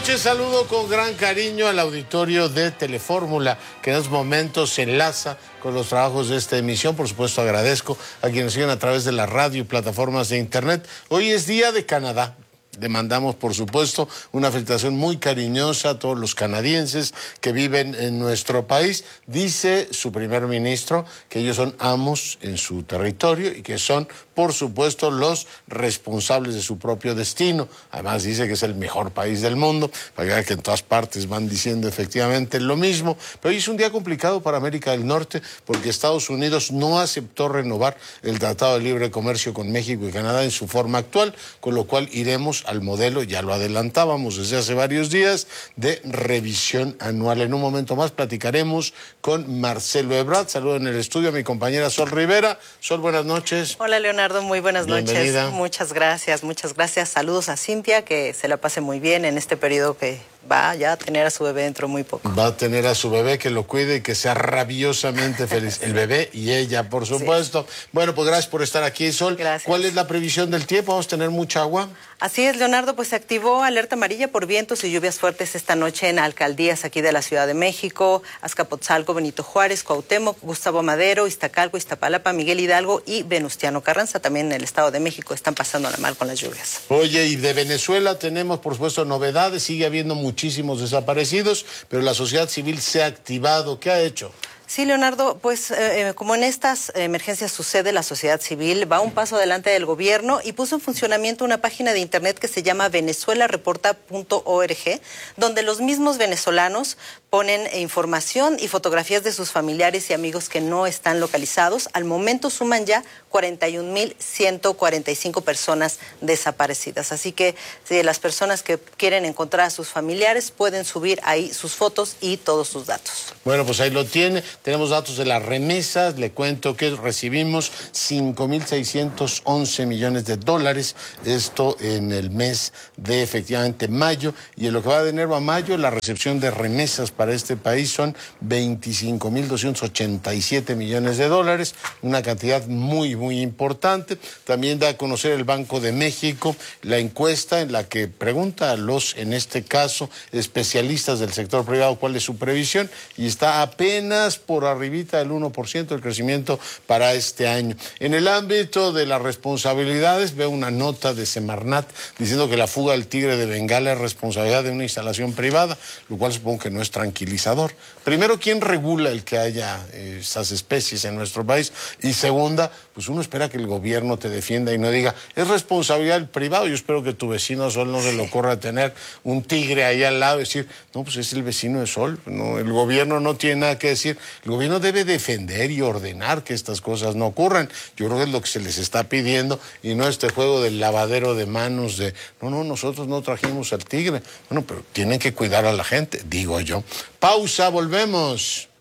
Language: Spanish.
noches, saludo con gran cariño al auditorio de Telefórmula, que en estos momentos se enlaza con los trabajos de esta emisión. Por supuesto, agradezco a quienes siguen a través de la radio y plataformas de internet. Hoy es Día de Canadá. Le mandamos, por supuesto, una felicitación muy cariñosa a todos los canadienses que viven en nuestro país. Dice su primer ministro que ellos son amos en su territorio y que son, por supuesto, los responsables de su propio destino. Además, dice que es el mejor país del mundo, para que vean que en todas partes van diciendo efectivamente lo mismo. Pero hoy es un día complicado para América del Norte porque Estados Unidos no aceptó renovar el Tratado de Libre Comercio con México y Canadá en su forma actual, con lo cual iremos al modelo, ya lo adelantábamos desde hace varios días, de revisión anual. En un momento más platicaremos con Marcelo Ebrard. Saludo en el estudio a mi compañera Sol Rivera. Sol, buenas noches. Hola, Leonardo, muy buenas Bienvenida. noches. Muchas gracias, muchas gracias. Saludos a Cintia, que se la pase muy bien en este periodo que va ya a tener a su bebé dentro muy poco. Va a tener a su bebé, que lo cuide y que sea rabiosamente feliz. El bebé y ella, por supuesto. Sí. Bueno, pues gracias por estar aquí, Sol. Gracias. ¿Cuál es la previsión del tiempo? ¿Vamos a tener mucha agua? Así es, Leonardo, pues se activó alerta amarilla por vientos y lluvias fuertes esta noche en alcaldías aquí de la Ciudad de México, Azcapotzalco, Benito Juárez, Cuauhtémoc, Gustavo Madero, Iztacalco, Iztapalapa, Miguel Hidalgo y Venustiano Carranza. También en el Estado de México están pasándola mal con las lluvias. Oye, y de Venezuela tenemos, por supuesto, novedades. Sigue habiendo muchísimos desaparecidos, pero la sociedad civil se ha activado. ¿Qué ha hecho? Sí, Leonardo, pues como en estas emergencias sucede, la sociedad civil va un paso adelante del gobierno y puso en funcionamiento una página de internet que se llama venezuelareporta.org, donde los mismos venezolanos ponen información y fotografías de sus familiares y amigos que no están localizados. Al momento suman ya 41,145 personas desaparecidas. Así que si las personas que quieren encontrar a sus familiares pueden subir ahí sus fotos y todos sus datos. Bueno, pues ahí lo tiene. Tenemos datos de las remesas. Le cuento que recibimos 5,611 millones de dólares. Esto en el mes de, efectivamente, mayo. Y en lo que va de enero a mayo, la recepción de remesas para este país son 25,287 millones de dólares. Una cantidad muy importante. También da a conocer el Banco de México la encuesta en la que pregunta a los, en este caso, especialistas del sector privado cuál es su previsión, y está apenas por arribita del 1% el crecimiento para este año. En el ámbito de las responsabilidades, veo una nota de Semarnat diciendo que la fuga del tigre de Bengala es responsabilidad de una instalación privada, lo cual supongo que no es tranquilizador. Primero, ¿quién regula el que haya esas especies en nuestro país? Y segunda, pues uno espera que el gobierno te defienda y no diga, es responsabilidad del privado. Yo espero que tu vecino Sol no se le ocurra tener un tigre ahí al lado y decir, no, pues es el vecino de Sol. No, el gobierno no tiene nada que decir. El gobierno debe defender y ordenar que estas cosas no ocurran. Yo creo que es lo que se les está pidiendo y no este juego del lavadero de manos de, no, nosotros no trajimos al tigre. Bueno, pero tienen que cuidar a la gente, digo yo. Pausa, volvemos.